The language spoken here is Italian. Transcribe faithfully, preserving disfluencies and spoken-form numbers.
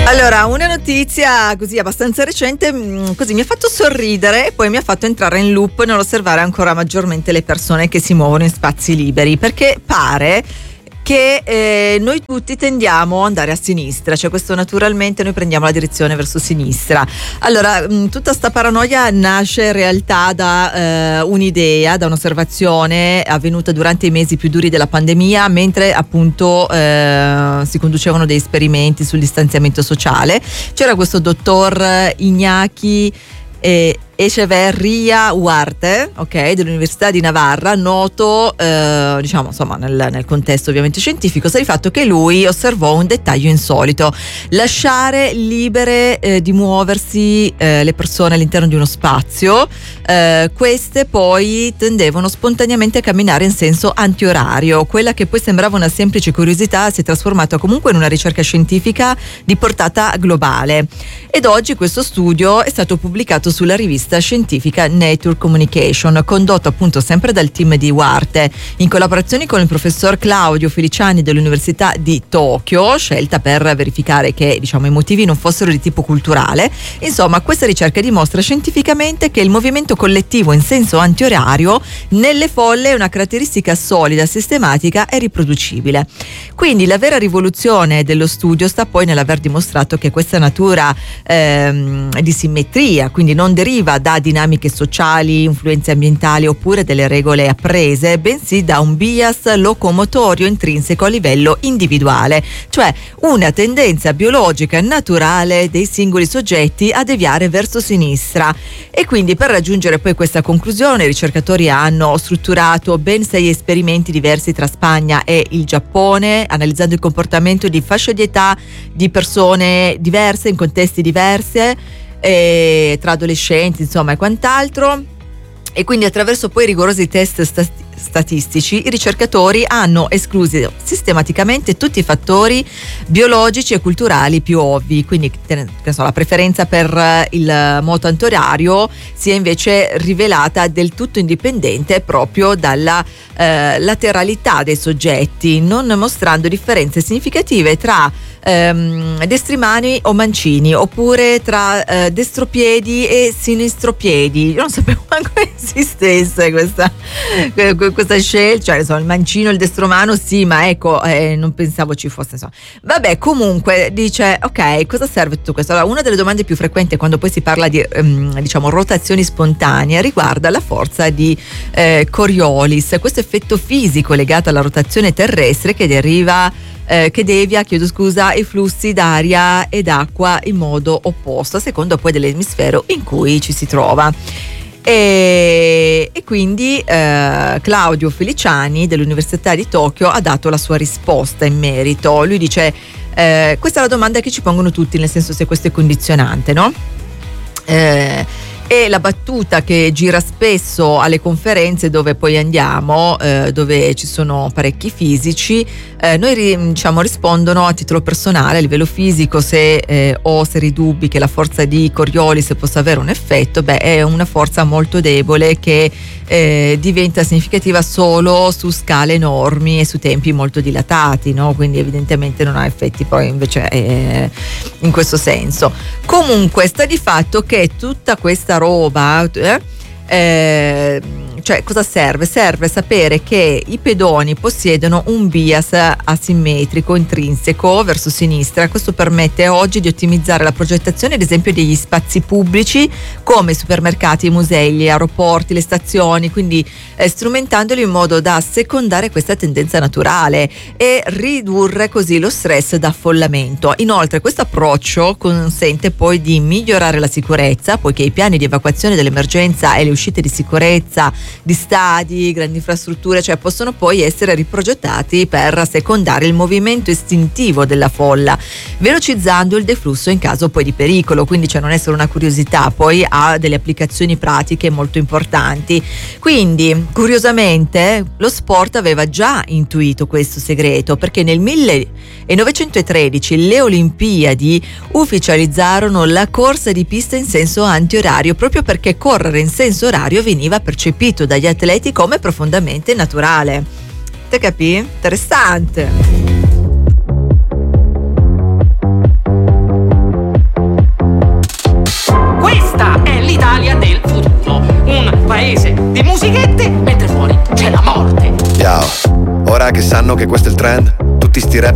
Allora, una notizia così abbastanza recente, mh, così mi ha fatto sorridere e poi mi ha fatto entrare in loop nell'osservare ancora maggiormente le persone che si muovono in spazi liberi, perché pare che eh, noi tutti tendiamo ad andare a sinistra, cioè questo naturalmente noi prendiamo la direzione verso sinistra. Allora, mh, tutta sta paranoia nasce in realtà da eh, un'idea, da un'osservazione avvenuta durante i mesi più duri della pandemia, mentre appunto eh, si conducevano dei esperimenti sul distanziamento sociale. C'era questo dottor Iñaki eh, Echeverría Huarte, ok, dell'Università di Navarra, noto eh, diciamo insomma nel, nel contesto ovviamente scientifico, sta di fatto che lui osservò un dettaglio insolito: lasciare libere eh, di muoversi eh, le persone all'interno di uno spazio, eh, queste poi tendevano spontaneamente a camminare in senso antiorario. Quella che poi sembrava una semplice curiosità si è trasformata comunque in una ricerca scientifica di portata globale, ed oggi questo studio è stato pubblicato sulla rivista scientifica Nature Communication, condotto appunto sempre dal team di Huarte in collaborazione con il professor Claudio Feliciani dell'Università di Tokyo, scelta per verificare che diciamo i motivi non fossero di tipo culturale. Insomma, questa ricerca dimostra scientificamente che il movimento collettivo in senso antiorario nelle folle è una caratteristica solida, sistematica e riproducibile. Quindi la vera rivoluzione dello studio sta poi nell'aver dimostrato che questa natura ehm, di simmetria, quindi non deriva da dinamiche sociali, influenze ambientali oppure delle regole apprese, bensì da un bias locomotorio intrinseco a livello individuale, cioè una tendenza biologica naturale dei singoli soggetti a deviare verso sinistra. E quindi per raggiungere poi questa conclusione i ricercatori hanno strutturato ben sei esperimenti diversi tra Spagna e il Giappone, analizzando il comportamento di fasce di età di persone diverse in contesti diversi, E tra adolescenti insomma e quant'altro. E quindi attraverso poi rigorosi test stati- statistici i ricercatori hanno escluso sistematicamente tutti i fattori biologici e culturali più ovvi, quindi che so, la preferenza per il moto antiorario si è invece rivelata del tutto indipendente proprio dalla eh, lateralità dei soggetti, non mostrando differenze significative tra ehm, destrimani o mancini, oppure tra eh, destropiedi e sinistropiedi. Io non sapevo manco esistesse questa questa scelta, cioè insomma, il mancino e il destromano sì, ma ecco eh, non pensavo ci fosse, insomma. Vabbè, comunque dice ok, cosa serve tutto questo? Allora, una delle domande più frequenti quando poi si parla di ehm, diciamo rotazioni spontanee riguarda la forza di eh, Coriolis, questo effetto fisico legato alla rotazione terrestre che deriva Eh, che devia, chiedo scusa, i flussi d'aria ed acqua in modo opposto a seconda poi dell'emisfero in cui ci si trova. E, e quindi eh, Claudio Feliciani dell'Università di Tokyo ha dato la sua risposta in merito. Lui dice eh, questa è la domanda che ci pongono tutti, nel senso se questo è condizionante, no? Eh, E la battuta che gira spesso alle conferenze dove poi andiamo, eh, dove ci sono parecchi fisici, eh, noi diciamo rispondono a titolo personale, a livello fisico, se eh, ho seri dubbi che la forza di Coriolis possa avere un effetto, beh è una forza molto debole che eh, diventa significativa solo su scale enormi e su tempi molto dilatati, no? Quindi evidentemente non ha effetti poi invece eh, in questo senso. Comunque sta di fatto che tutta questa roba eh, eh, cioè cosa serve? Serve sapere che i pedoni possiedono un bias asimmetrico intrinseco verso sinistra. Questo permette oggi di ottimizzare la progettazione ad esempio degli spazi pubblici come i supermercati, i musei, gli aeroporti, le stazioni, quindi eh, strumentandoli in modo da secondare questa tendenza naturale e ridurre così lo stress da affollamento. Inoltre questo approccio consente poi di migliorare la sicurezza, poiché i piani di evacuazione dell'emergenza e le uscite di sicurezza di stadi, grandi infrastrutture, cioè possono poi essere riprogettati per secondare il movimento istintivo della folla, velocizzando il deflusso in caso poi di pericolo. Quindi cioè non è solo una curiosità, poi ha delle applicazioni pratiche molto importanti. Quindi curiosamente lo sport aveva già intuito questo segreto, perché nel millenovecentotredici le Olimpiadi ufficializzarono la corsa di pista in senso antiorario, proprio perché correre in senso orario veniva percepito dagli atleti come profondamente naturale. Te capì? Interessante. che sanno che questo è il trend. Tutti sti rap